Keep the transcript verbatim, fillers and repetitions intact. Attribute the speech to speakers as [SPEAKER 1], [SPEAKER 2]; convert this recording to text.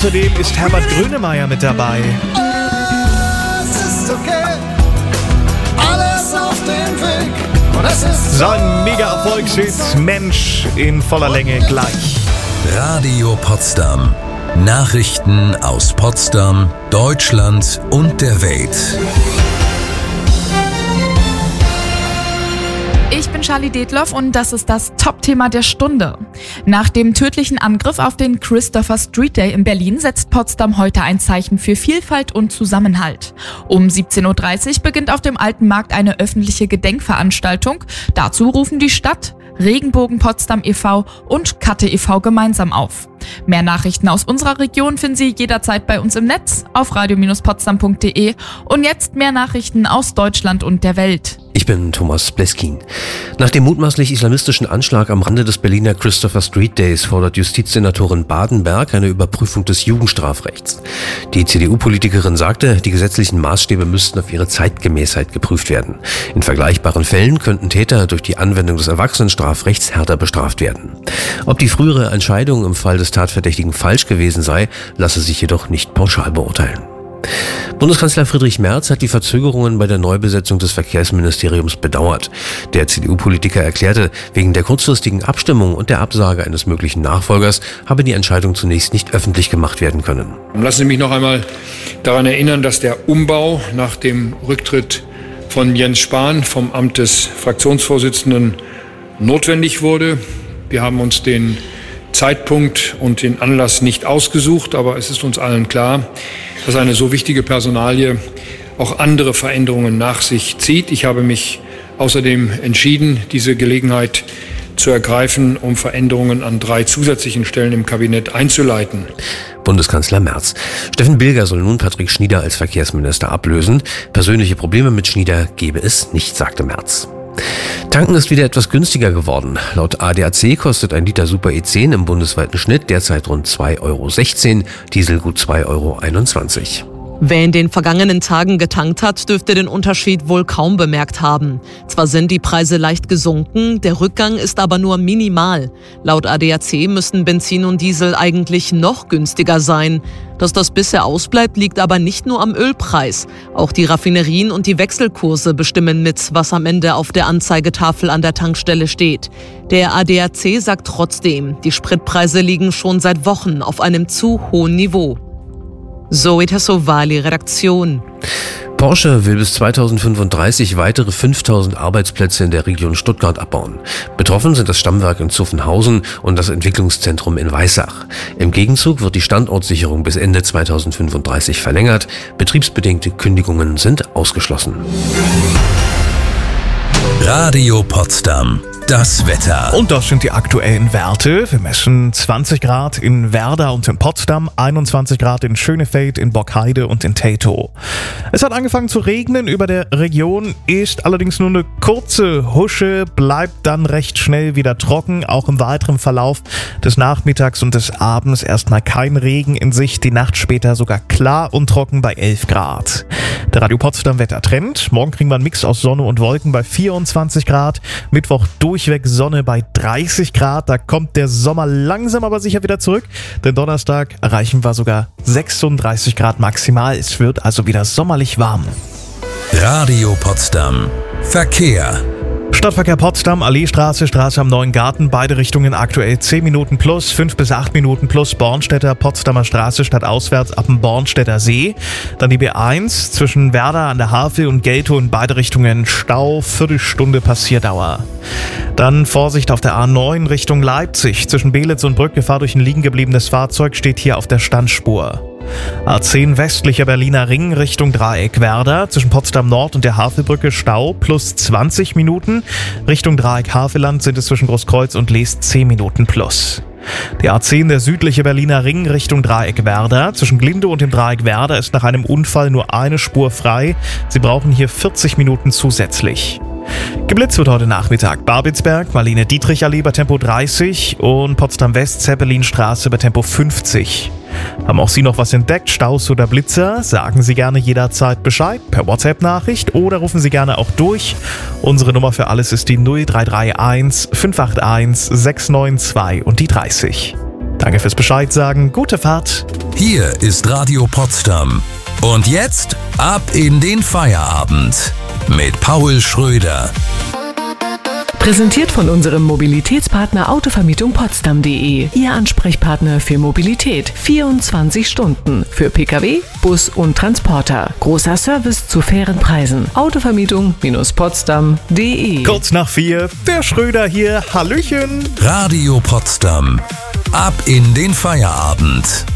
[SPEAKER 1] Außerdem ist Herbert Grönemeyer mit dabei.
[SPEAKER 2] Es ist okay, alles auf dem Weg. Und es ist
[SPEAKER 1] Sein Mega-Erfolgshit Mensch in voller Länge gleich.
[SPEAKER 3] Radio Potsdam. Nachrichten aus Potsdam, Deutschland und der Welt.
[SPEAKER 4] Ich bin Charlie Detloff und das ist das Top-Thema der Stunde. Nach dem tödlichen Angriff auf den Christopher Street Day in Berlin setzt Potsdam heute ein Zeichen für Vielfalt und Zusammenhalt. Um siebzehn Uhr dreißig beginnt auf dem Alten Markt eine öffentliche Gedenkveranstaltung. Dazu rufen die Stadt, Regenbogen Potsdam e V und Katte e V gemeinsam auf. Mehr Nachrichten aus unserer Region finden Sie jederzeit bei uns im Netz auf radio Potsdam punkt de und jetzt mehr Nachrichten aus Deutschland und der Welt.
[SPEAKER 5] Ich bin Thomas Bleskin. Nach dem mutmaßlich islamistischen Anschlag am Rande des Berliner Christopher Street Days fordert Justizsenatorin Badenberg eine Überprüfung des Jugendstrafrechts. Die C D U-Politikerin sagte, die gesetzlichen Maßstäbe müssten auf ihre Zeitgemäßheit geprüft werden. In vergleichbaren Fällen könnten Täter durch die Anwendung des Erwachsenenstrafrechts härter bestraft werden. Ob die frühere Entscheidung im Fall des Tatverdächtigen falsch gewesen sei, lasse sich jedoch nicht pauschal beurteilen. Bundeskanzler Friedrich Merz hat die Verzögerungen bei der Neubesetzung des Verkehrsministeriums bedauert. Der C D U-Politiker erklärte, wegen der kurzfristigen Abstimmung und der Absage eines möglichen Nachfolgers habe die Entscheidung zunächst nicht öffentlich gemacht werden können.
[SPEAKER 6] Lassen Sie mich noch einmal daran erinnern, dass der Umbau nach dem Rücktritt von Jens Spahn vom Amt des Fraktionsvorsitzenden notwendig wurde. Wir haben uns den Zeitpunkt und den Anlass nicht ausgesucht, aber es ist uns allen klar, dass eine so wichtige Personalie auch andere Veränderungen nach sich zieht. Ich habe mich außerdem entschieden, diese Gelegenheit zu ergreifen, um Veränderungen an drei zusätzlichen Stellen im Kabinett einzuleiten.
[SPEAKER 5] Bundeskanzler Merz. Steffen Bilger soll nun Patrick Schnieder als Verkehrsminister ablösen. Persönliche Probleme mit Schnieder gebe es nicht, sagte Merz. Tanken ist wieder etwas günstiger geworden. Laut A D A C kostet ein Liter Super E zehn im bundesweiten Schnitt derzeit rund zwei Euro sechzehn, Diesel gut zwei Euro einundzwanzig.
[SPEAKER 7] Wer in den vergangenen Tagen getankt hat, dürfte den Unterschied wohl kaum bemerkt haben. Zwar sind die Preise leicht gesunken, der Rückgang ist aber nur minimal. Laut A D A C müssten Benzin und Diesel eigentlich noch günstiger sein. Dass das bisher ausbleibt, liegt aber nicht nur am Ölpreis. Auch die Raffinerien und die Wechselkurse bestimmen mit, was am Ende auf der Anzeigetafel an der Tankstelle steht. Der A D A C sagt trotzdem, die Spritpreise liegen schon seit Wochen auf einem zu hohen Niveau. Zoe Tassovali, Redaktion.
[SPEAKER 5] Porsche will bis zweitausendfünfunddreißig weitere fünftausend Arbeitsplätze in der Region Stuttgart abbauen. Betroffen sind das Stammwerk in Zuffenhausen und das Entwicklungszentrum in Weissach. Im Gegenzug wird die Standortsicherung bis Ende zweitausendfünfunddreißig verlängert. Betriebsbedingte Kündigungen sind ausgeschlossen.
[SPEAKER 3] Radio Potsdam. Das Wetter.
[SPEAKER 1] Und das sind die aktuellen Werte. Wir messen zwanzig Grad in Werder und in Potsdam, einundzwanzig Grad in Schönefeld, in Bockheide und in Teltow. Es hat angefangen zu regnen über der Region, ist allerdings nur eine kurze Husche, bleibt dann recht schnell wieder trocken. Auch im weiteren Verlauf des Nachmittags und des Abends erstmal kein Regen in Sicht. Die Nacht später sogar klar und trocken bei elf Grad. Der Radio Potsdam Wettertrend. Morgen kriegen wir einen Mix aus Sonne und Wolken bei vierundzwanzig Grad. Mittwoch durchweg Sonne bei dreißig Grad. Da kommt der Sommer langsam aber sicher wieder zurück. Denn Donnerstag erreichen wir sogar sechsunddreißig Grad maximal. Es wird also wieder sommerlich warm.
[SPEAKER 3] Radio Potsdam. Verkehr.
[SPEAKER 1] Stadtverkehr Potsdam, Alleestraße, Straße am Neuen Garten, beide Richtungen aktuell zehn Minuten plus, fünf bis acht Minuten plus, Bornstädter, Potsdamer Straße stadtauswärts ab dem Bornstädter See. Dann die B eins zwischen Werder an der Havel und Geltow in beide Richtungen Stau, Viertelstunde Passierdauer. Dann Vorsicht auf der A neun Richtung Leipzig, zwischen Belitz und Brück, Gefahr durch ein liegen gebliebenes Fahrzeug steht hier auf der Standspur. A zehn westlicher Berliner Ring Richtung Dreieck Werder, zwischen Potsdam Nord und der Havelbrücke Stau plus zwanzig Minuten. Richtung Dreieck Havelland sind es zwischen Großkreuz und Leest zehn Minuten plus. Die A zehn, der südliche Berliner Ring Richtung Dreieck Werder. Zwischen Glindow und dem Dreieck Werder ist nach einem Unfall nur eine Spur frei. Sie brauchen hier vierzig Minuten zusätzlich. Geblitzt wird heute Nachmittag Babelsberg, Marlene-Dietrich-Allee bei Tempo dreißig und Potsdam-West, Zeppelinstraße bei Tempo fünfzig. Haben auch Sie noch was entdeckt, Staus oder Blitzer? Sagen Sie gerne jederzeit Bescheid per WhatsApp-Nachricht oder rufen Sie gerne auch durch. Unsere Nummer für alles ist die null drei drei eins fünf acht eins sechs neun zwei und die dreißig. Danke fürs Bescheid sagen, gute Fahrt.
[SPEAKER 3] Hier ist Radio Potsdam. Und jetzt ab in den Feierabend mit Paul Schröder.
[SPEAKER 8] Präsentiert von unserem Mobilitätspartner Autovermietung Potsdam punkt de. Ihr Ansprechpartner für Mobilität. vierundzwanzig Stunden. Für Pkw, Bus und Transporter. Großer Service zu fairen Preisen. Autovermietung Potsdam punkt de.
[SPEAKER 1] Kurz nach vier, der Schröder hier. Hallöchen.
[SPEAKER 3] Radio Potsdam. Ab in den Feierabend.